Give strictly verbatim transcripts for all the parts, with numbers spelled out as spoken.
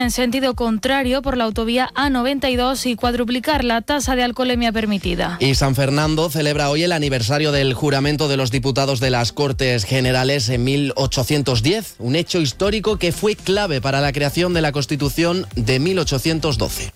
en sentido contrario por la autovía A noventa y dos y cuadruplicar la tasa de alcoholemia permitida. Y San Fernando celebra hoy el aniversario del juramento de los diputados de las Cortes Generales en mil ochocientos diez, un hecho histórico que fue clave para la creación de la Constitución de mil ochocientos doce.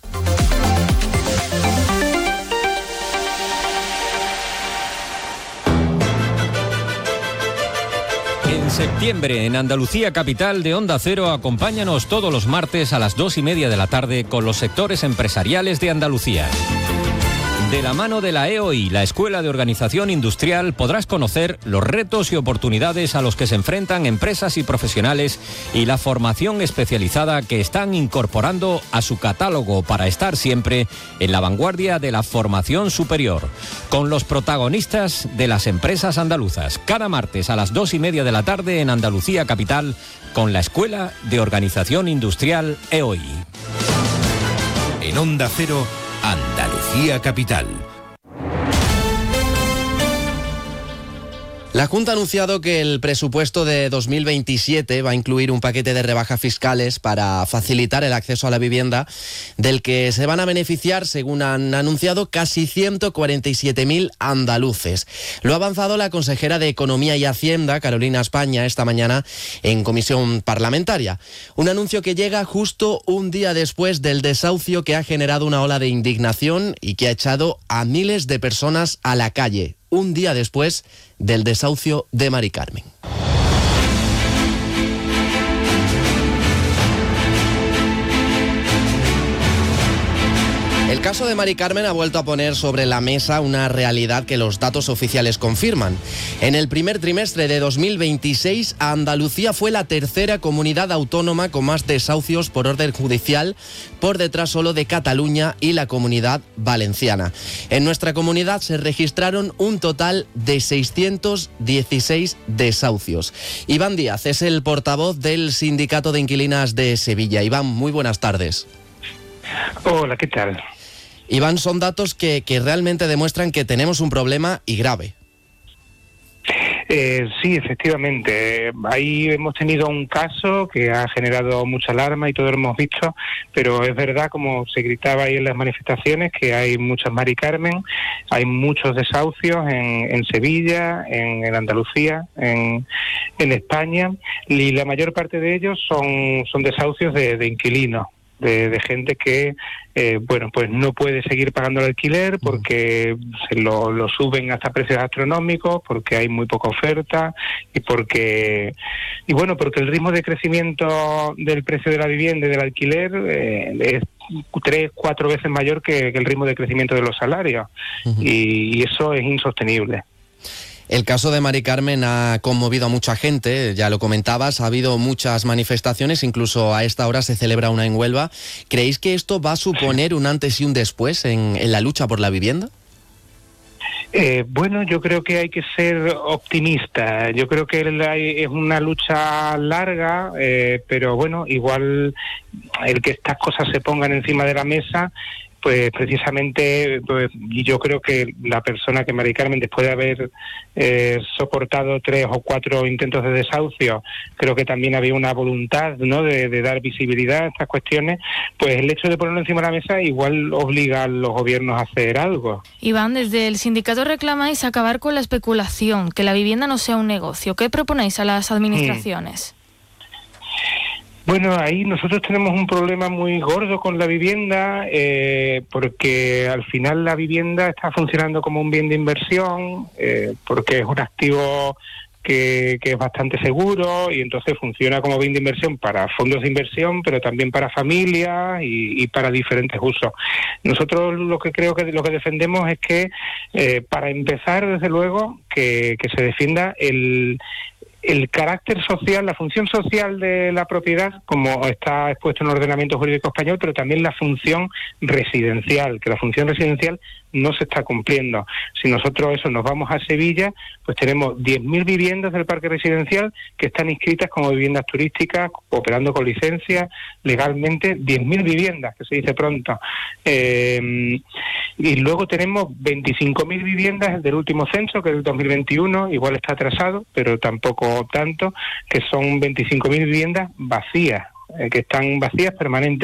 En septiembre, en Andalucía Capital de Onda Cero, acompáñanos todos los martes a las dos y media de la tarde con los sectores empresariales de Andalucía. De la mano de la E O I, la Escuela de Organización Industrial, podrás conocer los retos y oportunidades a los que se enfrentan empresas y profesionales y la formación especializada que están incorporando a su catálogo para estar siempre en la vanguardia de la formación superior, con los protagonistas de las empresas andaluzas. Cada martes a las dos y media de la tarde en Andalucía Capital, con la Escuela de Organización Industrial E O I. En Onda Cero, Andalucía Capital. La Junta ha anunciado que el presupuesto de dos mil veintisiete va a incluir un paquete de rebajas fiscales para facilitar el acceso a la vivienda, del que se van a beneficiar, según han anunciado, casi ciento cuarenta y siete mil andaluces. Lo ha avanzado la consejera de Economía y Hacienda, Carolina España, esta mañana en comisión parlamentaria. Un anuncio que llega justo un día después del desahucio que ha generado una ola de indignación y que ha echado a miles de personas a la calle. Un día después del desahucio de Mari Carmen. El caso de Mari Carmen ha vuelto a poner sobre la mesa una realidad que los datos oficiales confirman. En el primer trimestre de dos mil veintiséis, Andalucía fue la tercera comunidad autónoma con más desahucios por orden judicial, por detrás solo de Cataluña y la Comunidad Valenciana. En nuestra comunidad se registraron un total de seiscientos dieciséis desahucios. Iván Díaz es el portavoz del Sindicato de Inquilinas de Sevilla. Iván, muy buenas tardes. Hola, ¿qué tal? Iván, son datos que, que realmente demuestran que tenemos un problema y grave. Eh, sí, efectivamente. Ahí hemos tenido un caso que ha generado mucha alarma y todos lo hemos visto, pero es verdad, como se gritaba ahí en las manifestaciones, que hay muchas Mari Carmen, hay muchos desahucios en, en Sevilla, en, en Andalucía, en, en España, y la mayor parte de ellos son, son desahucios de, de inquilinos. De, de gente que, eh, bueno, pues no puede seguir pagando el alquiler porque se lo, lo suben hasta precios astronómicos, porque hay muy poca oferta y porque, y bueno, porque el ritmo de crecimiento del precio de la vivienda y del alquiler eh, es tres, cuatro veces mayor que, que el ritmo de crecimiento de los salarios. Uh-huh. y, y eso es insostenible. El caso de Mari Carmen ha conmovido a mucha gente, ya lo comentabas, ha habido muchas manifestaciones, incluso a esta hora se celebra una en Huelva. ¿Creéis que esto va a suponer un antes y un después en, en la lucha por la vivienda? Eh, bueno, yo creo que hay que ser optimista. Yo creo que es una lucha larga, eh, pero bueno, igual el que estas cosas se pongan encima de la mesa, pues precisamente, pues, y yo creo que la persona que Mari Carmen, después de haber eh, soportado tres o cuatro intentos de desahucio, creo que también había una voluntad, ¿no?, de, de dar visibilidad a estas cuestiones, pues el hecho de ponerlo encima de la mesa igual obliga a los gobiernos a hacer algo. Iván, desde el sindicato reclamáis acabar con la especulación, que la vivienda no sea un negocio. ¿Qué proponéis a las administraciones? Mm. Bueno, ahí nosotros tenemos un problema muy gordo con la vivienda, eh, porque al final la vivienda está funcionando como un bien de inversión, eh, porque es un activo que, que es bastante seguro y entonces funciona como bien de inversión para fondos de inversión, pero también para familias y, y para diferentes usos. Nosotros lo que creo que lo que defendemos es que, eh, para empezar, desde luego, que, que se defienda el el carácter social, la función social de la propiedad, como está expuesto en el ordenamiento jurídico español, pero también la función residencial, que la función residencial no se está cumpliendo. Si nosotros eso nos vamos a Sevilla, pues tenemos diez mil viviendas del parque residencial que están inscritas como viviendas turísticas, operando con licencia, legalmente, diez mil viviendas, que se dice pronto. Eh, y luego tenemos veinticinco mil viviendas del último censo, que es del dos mil veintiuno, igual está atrasado, pero tampoco tanto, que son veinticinco mil viviendas vacías. eh, que están vacías permanentemente.